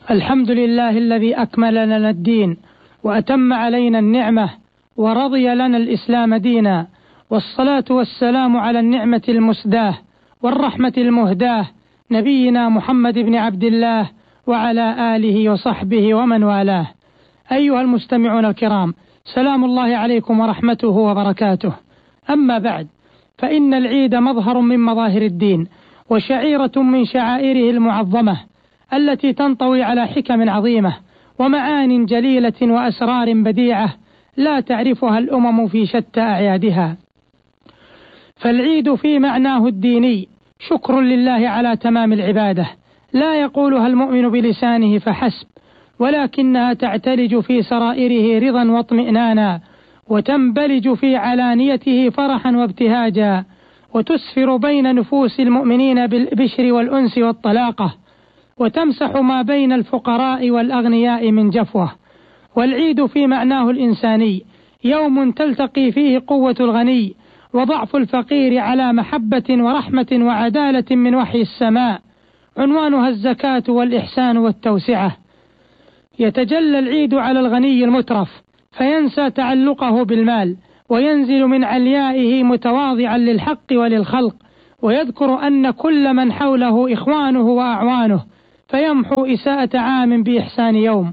الحمد لله الذي أكمل لنا الدين وأتم علينا النعمة ورضي لنا الإسلام دينا، والصلاة والسلام على النعمة المسداة والرحمة المهداة نبينا محمد بن عبد الله وعلى آله وصحبه ومن والاه. أيها المستمعون الكرام، سلام الله عليكم ورحمته وبركاته. أما بعد، فإن العيد مظهر من مظاهر الدين وشعيرة من شعائره المعظمة التي تنطوي على حكم عظيمة ومعان جليلة وأسرار بديعة لا تعرفها الأمم في شتى أعيادها. فالعيد في معناه الديني شكر لله على تمام العبادة، لا يقولها المؤمن بلسانه فحسب، ولكنها تعتلج في سرائره رضا واطمئنانا، وتنبلج في علانيته فرحا وابتهاجا، وتسفر بين نفوس المؤمنين بالبشر والأنس والطلاقة، وتمسح ما بين الفقراء والأغنياء من جفوة. والعيد في معناه الإنساني يوم تلتقي فيه قوة الغني وضعف الفقير على محبة ورحمة وعدالة من وحي السماء، عنوانها الزكاة والإحسان والتوسعة. يتجلى العيد على الغني المترف فينسى تعلقه بالمال، وينزل من عليائه متواضعا للحق وللخلق، ويذكر أن كل من حوله إخوانه وأعوانه، فيمحو إساءة عام بإحسان يوم.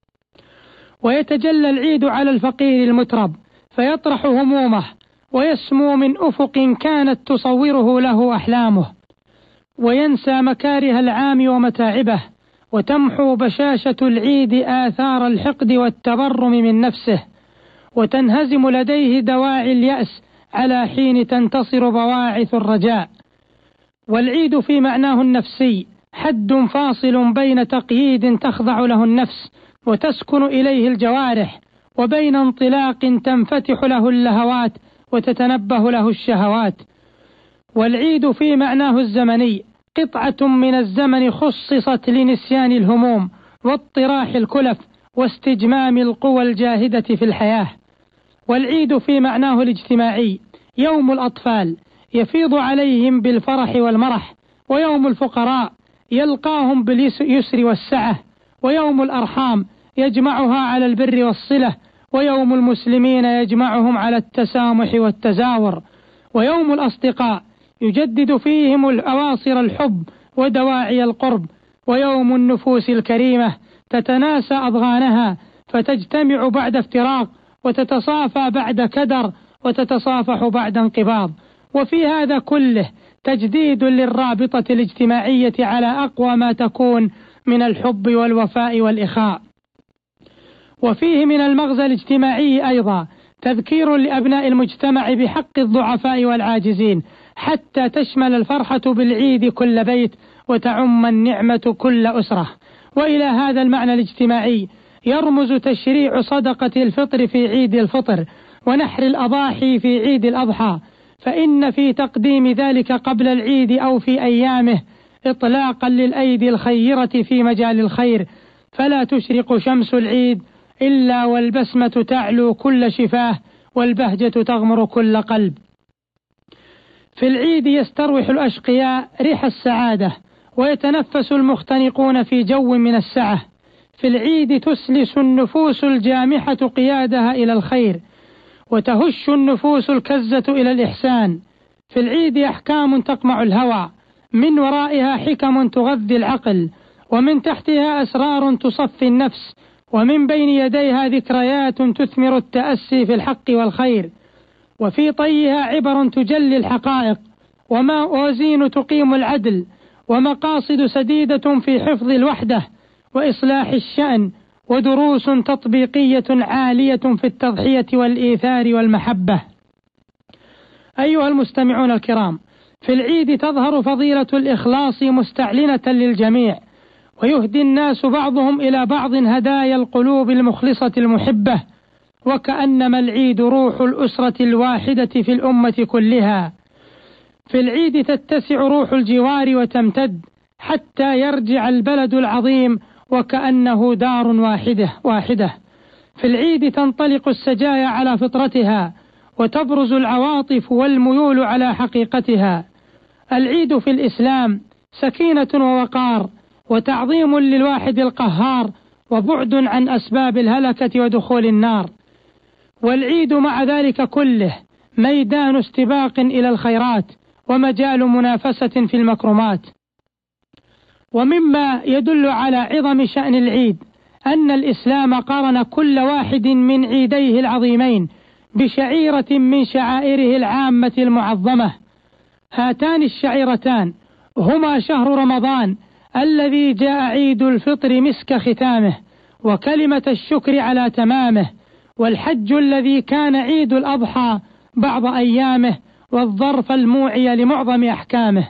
ويتجلى العيد على الفقير المترب فيطرح همومه ويسمو من أفق كانت تصوره له أحلامه، وينسى مكاره العام ومتاعبه، وتمحو بشاشة العيد آثار الحقد والتبرم من نفسه، وتنهزم لديه دواعي اليأس على حين تنتصر بواعث الرجاء. والعيد في معناه النفسي حد فاصل بين تقييد تخضع له النفس وتسكن إليه الجوارح، وبين انطلاق تنفتح له اللهوات وتتنبه له الشهوات. والعيد في معناه الزمني قطعة من الزمن خصصت لنسيان الهموم واطراح الكلف واستجمام القوى الجاهدة في الحياة. والعيد في معناه الاجتماعي يوم الأطفال يفيض عليهم بالفرح والمرح، ويوم الفقراء يلقاهم باليسر والسعة، ويوم الأرحام يجمعها على البر والصلة، ويوم المسلمين يجمعهم على التسامح والتزاور، ويوم الأصدقاء يجدد فيهم الأواصر الحب ودواعي القرب، ويوم النفوس الكريمة تتناسى أضغانها فتجتمع بعد افتراق، وتتصافى بعد كدر، وتتصافح بعد انقباض. وفي هذا كله تجديد للرابطة الاجتماعية على أقوى ما تكون من الحب والوفاء والإخاء. وفيه من المغزى الاجتماعي أيضا تذكير لأبناء المجتمع بحق الضعفاء والعاجزين، حتى تشمل الفرحة بالعيد كل بيت وتعم النعمة كل أسرة. وإلى هذا المعنى الاجتماعي يرمز تشريع صدقة الفطر في عيد الفطر، ونحر الأضاحي في عيد الأضحى، فإن في تقديم ذلك قبل العيد أو في أيامه إطلاقا للأيدي الخيرة في مجال الخير، فلا تشرق شمس العيد إلا والبسمة تعلو كل شفاه والبهجة تغمر كل قلب. في العيد يستروح الأشقياء ريح السعادة، ويتنفس المختنقون في جو من السعة. في العيد تسلس النفوس الجامحة قيادها إلى الخير، وتهش النفوس الكزة إلى الإحسان. في العيد أحكام تقمع الهوى، من ورائها حكم تغذي العقل، ومن تحتها أسرار تصفي النفس، ومن بين يديها ذكريات تثمر التأسي في الحق والخير، وفي طيها عبر تجلي الحقائق، وموازين تقيم العدل، ومقاصد سديدة في حفظ الوحدة وإصلاح الشأن، ودروس تطبيقية عالية في التضحية والإيثار والمحبة. أيها المستمعون الكرام، في العيد تظهر فضيلة الإخلاص مستعلنة للجميع، ويهدي الناس بعضهم إلى بعض هدايا القلوب المخلصة المحبة، وكأنما العيد روح الأسرة الواحدة في الأمة كلها. في العيد تتسع روح الجوار وتمتد حتى يرجع البلد العظيم وكأنه دار واحدة. في العيد تنطلق السجايا على فطرتها، وتبرز العواطف والميول على حقيقتها. العيد في الإسلام سكينة ووقار، وتعظيم للواحد القهار، وبعد عن أسباب الهلكة ودخول النار. والعيد مع ذلك كله ميدان استباق إلى الخيرات ومجال منافسة في المكرمات. ومما يدل على عظم شأن العيد أن الإسلام قارن كل واحد من عيديه العظيمين بشعيرة من شعائره العامة المعظمة. هاتان الشعيرتان هما شهر رمضان الذي جاء عيد الفطر مسك ختامه، وكلمة الشكر على تمامه، والحج الذي كان عيد الأضحى بعض أيامه، والظرف الموعي لمعظم أحكامه.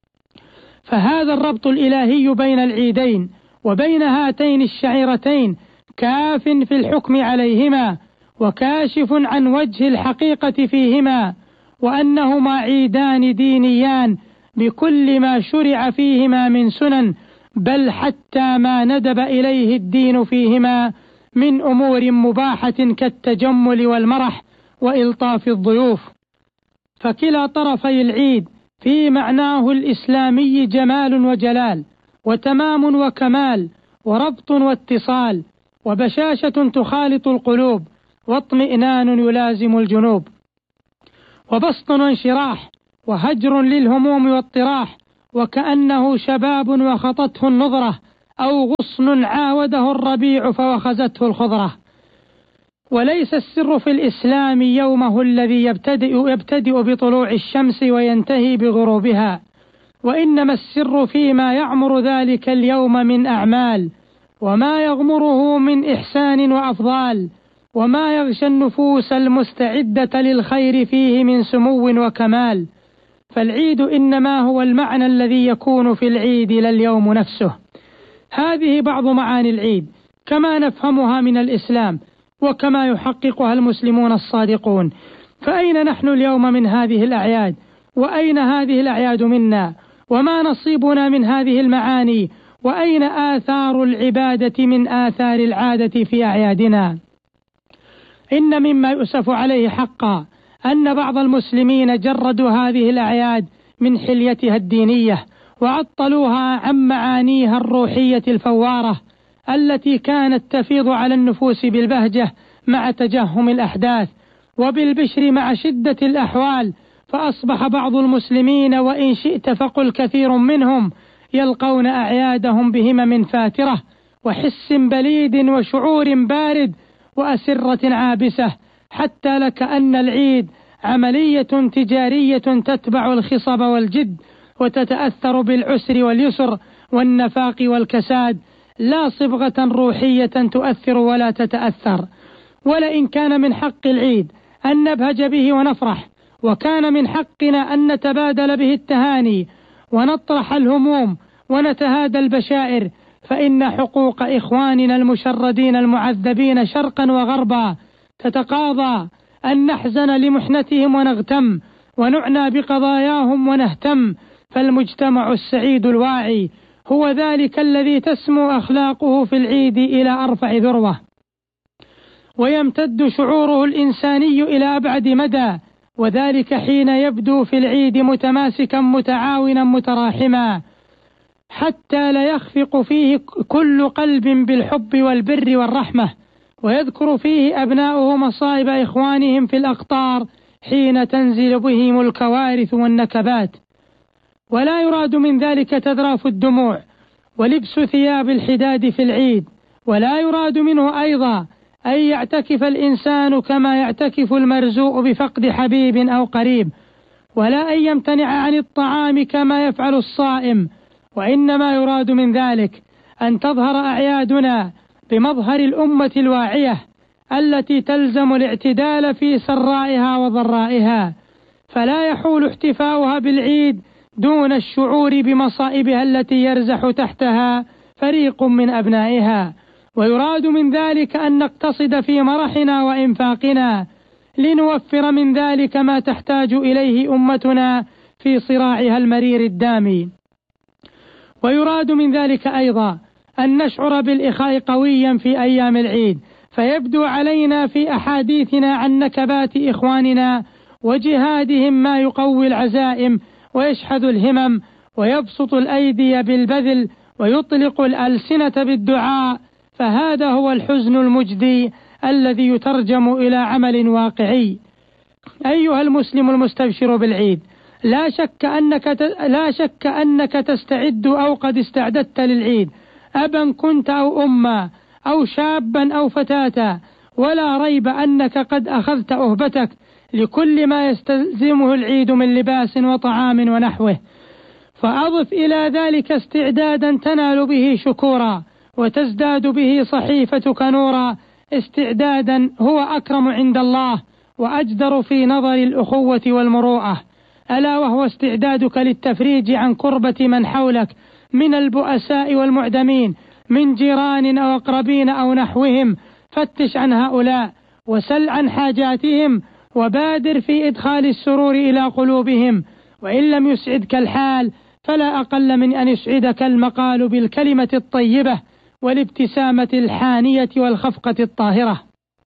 فهذا الربط الإلهي بين العيدين وبين هاتين الشعيرتين كاف في الحكم عليهما، وكاشف عن وجه الحقيقة فيهما، وأنهما عيدان دينيان بكل ما شرع فيهما من سنن، بل حتى ما ندب إليه الدين فيهما من أمور مباحة كالتجمل والمرح وإلطاف الضيوف. فكلا طرفي العيد في معناه الإسلامي جمال وجلال، وتمام وكمال، وربط واتصال، وبشاشة تخالط القلوب، واطمئنان يلازم الجنوب، وبسط وانشراح، وهجر للهموم واضطراح، وكأنه شباب وخطته النظرة، أو غصن عاوده الربيع فوخزته الخضرة. وليس السر في الإسلام يومه الذي يبتدئ بطلوع الشمس وينتهي بغروبها، وإنما السر فيما يعمر ذلك اليوم من أعمال، وما يغمره من إحسان وأفضال، وما يغشى النفوس المستعدة للخير فيه من سمو وكمال. فالعيد إنما هو المعنى الذي يكون في العيد لا اليوم نفسه. هذه بعض معاني العيد كما نفهمها من الإسلام، وكما يحققها المسلمون الصادقون. فأين نحن اليوم من هذه الأعياد؟ وأين هذه الأعياد منا؟ وما نصيبنا من هذه المعاني؟ وأين آثار العبادة من آثار العادة في أعيادنا؟ إن مما يؤسف عليه حقا أن بعض المسلمين جردوا هذه الأعياد من حليتها الدينية، وعطلوها عن معانيها الروحية الفوارة التي كانت تفيض على النفوس بالبهجة مع تجهم الأحداث، وبالبشر مع شدة الأحوال. فأصبح بعض المسلمين، وإن شئت فقل كثير منهم، يلقون أعيادهم بهمم فاترة، وحس بليد، وشعور بارد، وأسرة عابسة، حتى لكأن العيد عملية تجارية تتبع الخصب والجد، وتتأثر بالعسر واليسر والنفاق والكساد، لا صبغة روحية تؤثر ولا تتأثر. ولئن كان من حق العيد أن نبهج به ونفرح، وكان من حقنا أن نتبادل به التهاني ونطرح الهموم ونتهادى البشائر، فإن حقوق إخواننا المشردين المعذبين شرقا وغربا تتقاضى أن نحزن لمحنتهم ونغتم، ونعنى بقضاياهم ونهتم. فالمجتمع السعيد الواعي هو ذلك الذي تسمو أخلاقه في العيد إلى أرفع ذروة، ويمتد شعوره الإنساني إلى أبعد مدى، وذلك حين يبدو في العيد متماسكا متعاونا متراحما، حتى لا يخفق فيه كل قلب بالحب والبر والرحمة، ويذكر فيه أبناؤه مصائب إخوانهم في الأقطار حين تنزل بهم الكوارث والنكبات. ولا يراد من ذلك تذراف الدموع ولبس ثياب الحداد في العيد، ولا يراد منه أيضا أن يعتكف الإنسان كما يعتكف المرزوق بفقد حبيب أو قريب، ولا أن يمتنع عن الطعام كما يفعل الصائم، وإنما يراد من ذلك أن تظهر أعيادنا بمظهر الأمة الواعية التي تلزم الاعتدال في سرائها وضرائها، فلا يحول احتفاؤها بالعيد دون الشعور بمصائبها التي يرزح تحتها فريق من أبنائها. ويراد من ذلك أن نقتصد في مرحنا وإنفاقنا لنوفر من ذلك ما تحتاج إليه أمتنا في صراعها المرير الدامي. ويراد من ذلك أيضا أن نشعر بالإخاء قويا في أيام العيد، فيبدو علينا في أحاديثنا عن نكبات إخواننا وجهادهم ما يقوي العزائم ويشحذ الهمم ويبسط الأيدي بالبذل ويطلق الألسنة بالدعاء، فهذا هو الحزن المجدي الذي يترجم إلى عمل واقعي. أيها المسلم المستبشر بالعيد، لا شك أنك تستعد أو قد استعددت للعيد، أبا كنت أو أما أو شابا أو فتاة، ولا ريب أنك قد أخذت أهبتك لكل ما يستلزمه العيد من لباس وطعام ونحوه. فأضف إلى ذلك استعدادا تنال به شكورا وتزداد به صحيفتك نورا، استعدادا هو أكرم عند الله وأجدر في نظر الأخوة والمروءة، ألا وهو استعدادك للتفريج عن كربة من حولك من البؤساء والمعدمين، من جيران أو أقربين أو نحوهم. فتش عن هؤلاء وسل عن حاجاتهم، وبادر في إدخال السرور إلى قلوبهم. وإن لم يسعدك الحال فلا أقل من أن يسعدك المقال بالكلمة الطيبة والابتسامة الحانية والخفقة الطاهرة.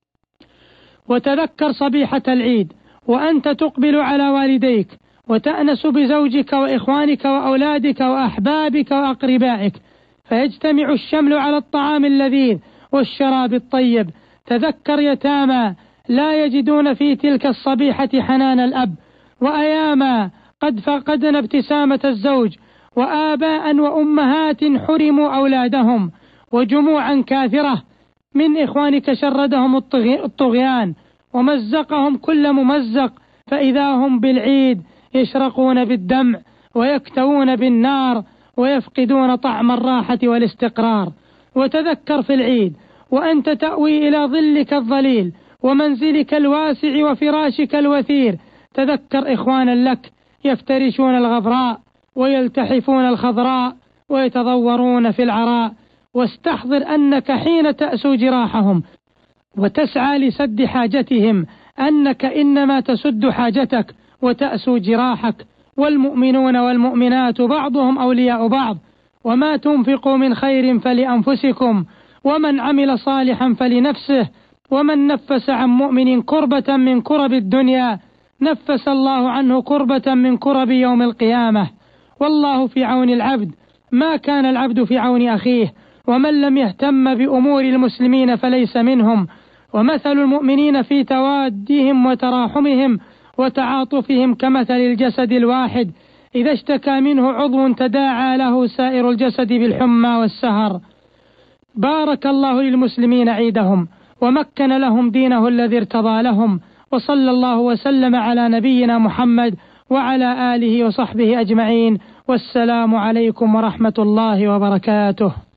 وتذكر صبيحة العيد وأنت تقبل على والديك، وتأنس بزوجك وإخوانك وأولادك وأحبابك وأقربائك، فيجتمع الشمل على الطعام اللذيذ والشراب الطيب. تذكر يتامى لا يجدون في تلك الصبيحة حنان الأب، وأياما قد فقدنا ابتسامة الزوج، وآباء وأمهات حرموا أولادهم، وجموعا كاثرة من إخوانك شردهم الطغيان ومزقهم كل ممزق، فإذا هم بالعيد يشرقون بالدمع ويكتوون بالنار ويفقدون طعم الراحة والاستقرار. وتذكر في العيد وأنت تأوي إلى ظلك الظليل ومنزلك الواسع وفراشك الوثير، تذكر إخوانا لك يفترشون الغبراء ويلتحفون الخضراء ويتضورون في العراء، واستحضر أنك حين تأسو جراحهم وتسعى لسد حاجتهم أنك إنما تسد حاجتك وتأسو جراحك. والمؤمنون والمؤمنات بعضهم أولياء بعض، وما تنفقوا من خير فلأنفسكم، ومن عمل صالحا فلنفسه، ومن نفس عن مؤمن كربة من كرب الدنيا نفس الله عنه كربة من كرب يوم القيامة. والله في عون العبد ما كان العبد في عون أخيه، ومن لم يهتم بأمور المسلمين فليس منهم. ومثل المؤمنين في توادهم وتراحمهم وتعاطفهم كمثل الجسد الواحد إذا اشتكى منه عضو تداعى له سائر الجسد بالحمى والسهر. بارك الله للمسلمين عيدهم ومكن لهم دينه الذي ارتضى لهم، وصلى الله وسلم على نبينا محمد وعلى آله وصحبه أجمعين، والسلام عليكم ورحمة الله وبركاته.